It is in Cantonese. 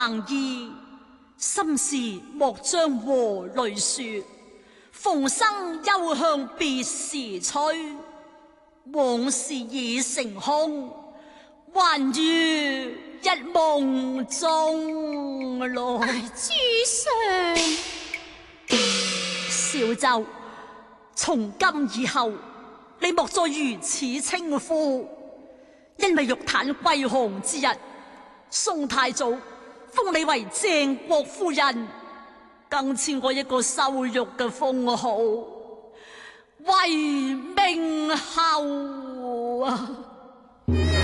意，心事莫將和淚說。逢生又向別時催，往事已成空，還如一夢中來。 主上， 小周，從今以後，你莫再如此稱呼，因為玉壇歸降之日，宋太祖封你為鄭國夫人，更賜我一個羞辱嘅封號，為明后啊！